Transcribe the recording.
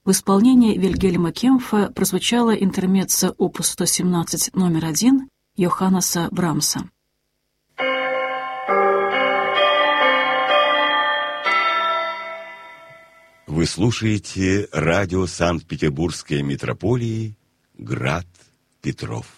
В исполнении Вильгельма Кемпфа прозвучала интермеццо опус 117 номер 1 Йоханнеса Брамса. Вы слушаете радио Санкт-Петербургской митрополии «Град Петров».